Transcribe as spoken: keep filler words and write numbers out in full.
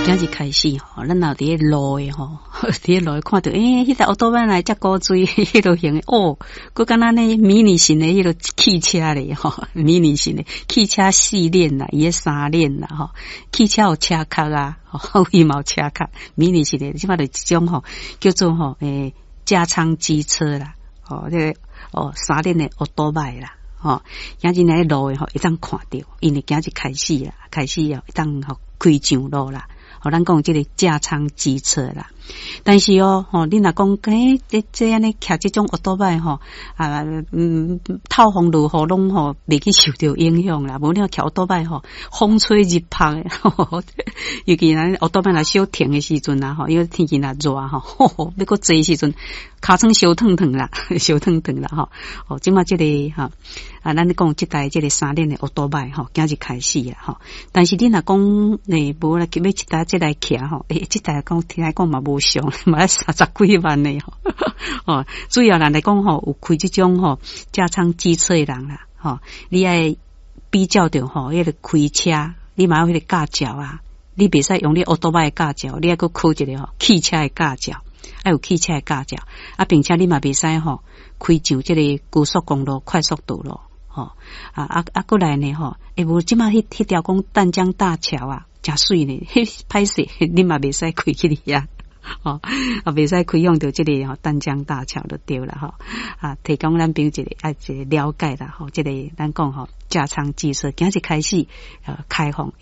今日开始吼，咱若伫路诶吼，伫路看到诶，迄台奥多曼来遮高水，迄落型诶哦，佮敢若呢迷你型诶迄落汽车咧吼，迷你型诶汽车系列啦，伊诶三链啦吼，汽车有车壳啊，吼，羽毛车壳，迷你型诶，即码就即种吼，叫做吼诶加仓机车啦，哦，这个哦三链诶奥多曼啦。吼，今日来路诶吼，会当看到，因为今日开始啦，开始哦，会当吼开上路啦。吼，咱讲即个加仓机车啦，但是哦，吼，你若讲诶，这这安尼骑即种奥多麦吼，啊，嗯，透风落雨拢吼袂去受到影响啦。无你骑奥多麦吼，风吹日晒诶，吼，尤其咱奥多麦若小停诶时阵啊，吼，因为天气若热吼，吼，要搁坐诶时阵，尻川烧烫烫啦，烧烫烫啦，吼，哦，即马即个哈啊，咱讲即台即个三轮诶奥多麦吼，今日开始啦，吼，但是你若讲诶，无啦，要一台即台骑吼，诶，即台讲听来讲嘛无上，嘛三十几万诶吼，哦，主要人来讲吼，有开即种吼加仓机车诶人啦，吼，你爱比较着吼，迄个开车，你嘛有迄个驾照啊，你袂使用你奥多麦诶驾照，你爱搁考一个吼汽车诶驾照。还有汽车的驾照，啊，并且你嘛袂使吼开上这个高速公路、快速道路，吼啊啊啊，过来呢吼，诶，无即马迄迄条讲淡江大桥啊，真水呢，迄歹势，你嘛袂使开去哩啊，吼啊，袂使开用到这个吼淡江大桥就对啦，吼啊，提供咱朋友一个啊一个了解啦，吼，这个咱讲吼加仓机车，今日开始呃开放。